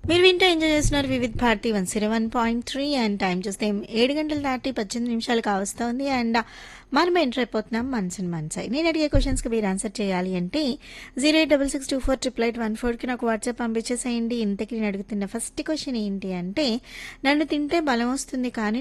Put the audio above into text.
మీరు వింటూ ఎంజాయ్ చేస్తున్నారు వివిధ్ భారతి 101.3 అండ్ టైం చూస్తే 7 గంటలు దాటి 18 నిమిషాలు కావస్తోంది అండ్ మనం ఎంటర్ అయిపోతున్నాం మనసు మనసాయి. నేను అడిగే క్వశ్చన్స్కి మీరు ఆన్సర్ చేయాలి అంటే 08662488814కి నాకు వాట్సాప్ పంపించేసేయండి. ఇంతకీ నేను అడుగుతున్న ఫస్ట్ క్వశ్చన్ ఏంటి అంటే, నన్ను తింటే బలం వస్తుంది కానీ